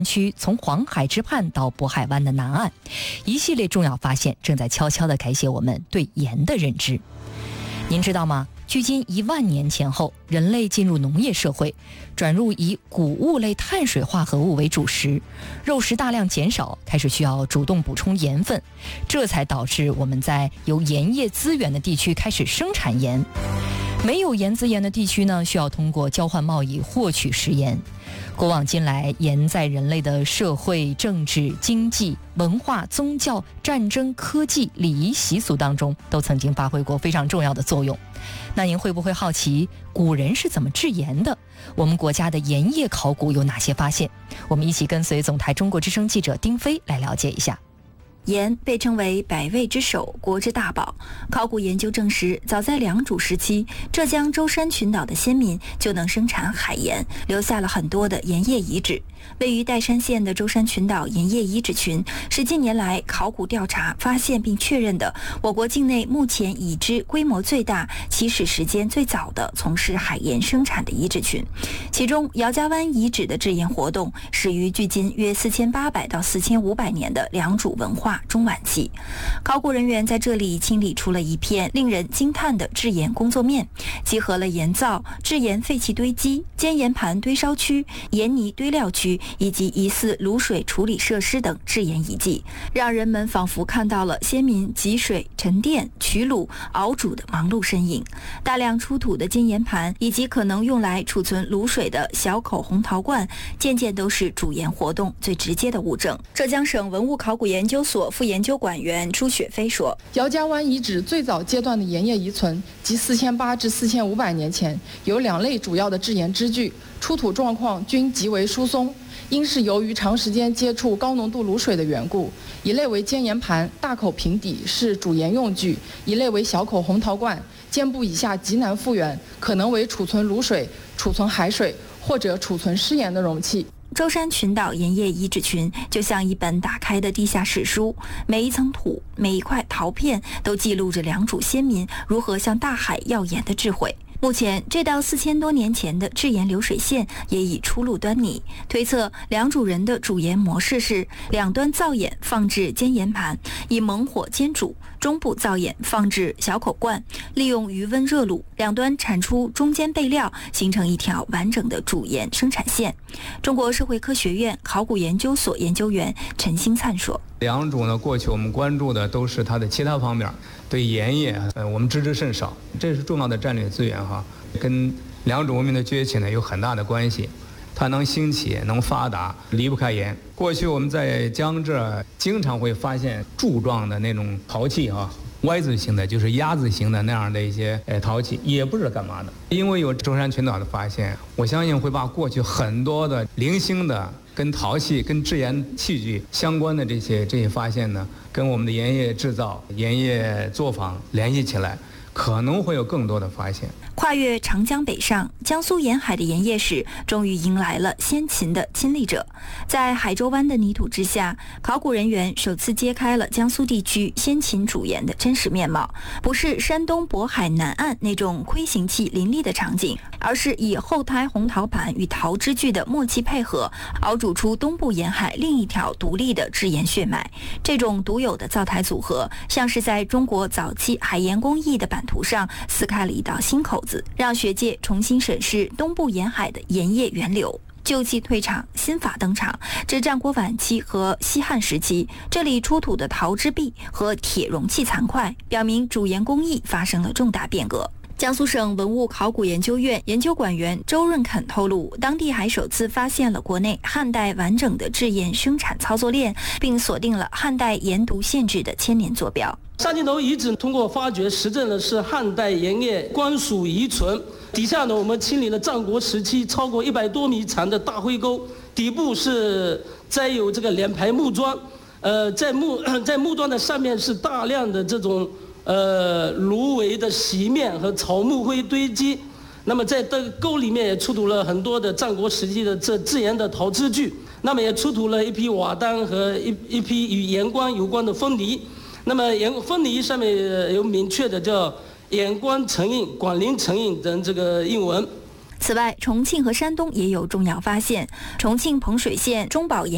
区从黄海之畔到渤海湾的南岸，一系列重要发现正在悄悄地改写我们对盐的认知。您知道吗？距今1万年前后，人类进入农业社会，转入以谷物类碳水化合物为主食，肉食大量减少，开始需要主动补充盐分，这才导致我们在有盐业资源的地区开始生产盐。没有盐资源的地区呢，需要通过交换贸易获取食盐。古往今来，盐在人类的社会、政治、经济、文化、宗教、战争、科技、礼仪习俗当中都曾经发挥过非常重要的作用。那您会不会好奇古人是怎么制盐的？我们国家的盐业考古有哪些发现？我们一起跟随总台中国之声记者丁飞来了解一下。 盐被称为百味之首，国之大宝。考古研究证实，早在良渚时期，浙江舟山群岛的先民就能生产海盐，留下了很多的盐业遗址。位于岱山县的舟山群岛盐业遗址群是近年来考古调查发现并确认的我国境内目前已知规模最大、起始时间最早的从事海盐生产的遗址群。其中，姚家湾遗址的制盐活动始于距今约4800到4500年的良渚文化中晚期。考古人员在这里清理出了一片令人惊叹的制盐工作面，集合了盐灶、制盐废弃堆积、煎盐盘堆烧区、盐泥堆料区以及疑似卤水处理设施等制盐遗迹，让人们仿佛看到了先民汲水、沉淀、取卤、熬煮的忙碌身影。大量出土的煎盐盘以及可能用来储存卤水的小口红陶罐，件件都是煮盐活动最直接的物证。浙江省文物考古研究所副研究管员朱雪飞说， 姚家湾遗址最早阶段的盐业遗存即4800至4500年前，有2类主要的制盐支具，出土状况均极为疏松，因是由于长时间接触高浓度卤水的缘故。一类为煎盐盘，大口平底，是煮盐用具；一类为小口红陶罐，肩部以下极难复原，可能为储存卤水、储存海水或者储存湿盐的容器。 舟山群岛盐业遗址群就像一本打开的地下史书，每一层土、每一块陶片都记录着良渚先民如何向大海要盐的智慧。目前，这道4000多年前的制盐流水线也已初露端倪。推测，良渚人的煮盐模式是两端灶眼放置煎盐盘，以猛火煎煮；中部灶眼放置小口罐，利用余温热卤，两端产出中间备料，形成一条完整的煮盐生产线。中国社会科学院考古研究所研究员陈兴灿说：“ 良渚呢，过去我们关注的都是它的其他方面，对盐业我们知之甚少，这是重要的战略资源哈，跟良渚文明的崛起呢有很大的关系。它能兴起、能发达，离不开盐。过去我们在江浙经常会发现柱状的那种陶器哈。Y 字形的，就是鸭字形的那样的一些陶器，也不知道干嘛的。因为有舟山群岛的发现，我相信会把过去很多的零星的跟陶器、跟制盐器具相关的这些发现呢，跟我们的盐业制造、盐业作坊联系起来，可能会有更多的发现。 跨越长江北上，江苏沿海的盐业史终于迎来了先秦的亲历者。在海州湾的泥土之下，考古人员首次揭开了江苏地区先秦煮盐的真实面貌，不是山东渤海南岸那种亏形器林立的场景，而是以后胎红陶盘与陶支具的默契配合，熬煮出东部沿海另一条独立的制盐血脉。这种独有的灶台组合，像是在中国早期海盐工艺的版图上撕开了一道新口子，让学界重新审视东部沿海的盐业源流。旧器退场，新法登场。至战国晚期和西汉时期，这里出土的陶之璧和铁容器残块，表明煮盐工艺发生了重大变革。江苏省文物考古研究院研究管员周润肯透露，当地还首次发现了国内汉代完整的制盐生产操作链，并锁定了汉代盐渎县制的千年坐标。 沙金头遗址通过发掘实证的是汉代盐业官署遗存，底下呢我们清理了战国时期超过100多米长的大灰沟，底部是栽有这个连排木桩，在木桩的上面是大量的这种芦苇的席面和草木灰堆积。那么在这个沟里面也出土了很多的战国时期的这制盐的陶支具，那么也出土了一批瓦当和一批与盐官有关的封泥。那么封泥上面有明确的叫盐官成印、广陵成印等这个印文。 此外，重庆和山东也有重要发现。重庆彭水县中宝盐